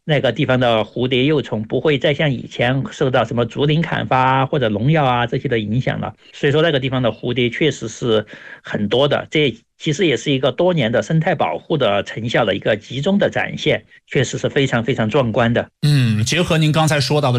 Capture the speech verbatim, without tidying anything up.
那个地方的蝴蝶幼虫不会再像以前受到什么竹林砍伐或者农药啊这些的影响了。所以说那个地方的蝴蝶确实是很多的，这其实也是一个多年的生态保护的成效的一个集中的展现，确实是非常非常壮观的。 嗯，结合您刚才说到的